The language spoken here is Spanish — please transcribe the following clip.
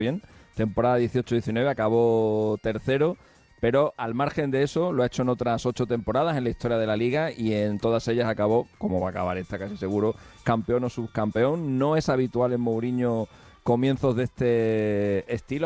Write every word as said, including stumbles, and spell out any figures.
bien. Temporada dieciocho diecinueve acabó tercero, pero al margen de eso lo ha hecho en otras ocho temporadas en la historia de la liga y en todas ellas acabó, como va a acabar esta casi seguro, campeón o subcampeón. No es habitual en Mourinho comienzos de este estilo.